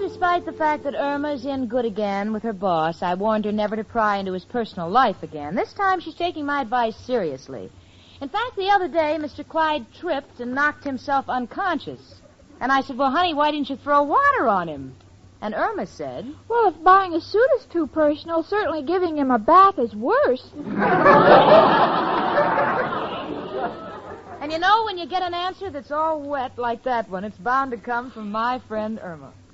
despite the fact that Irma's in good again with her boss, I warned her never to pry into his personal life again. This time she's taking my advice seriously. In fact, the other day, Mr. Clyde tripped and knocked himself unconscious. And I said, well, honey, why didn't you throw water on him? And Irma said, well, if buying a suit is too personal, certainly giving him a bath is worse. And you know, when you get an answer that's all wet like that one, it's bound to come from my friend Irma.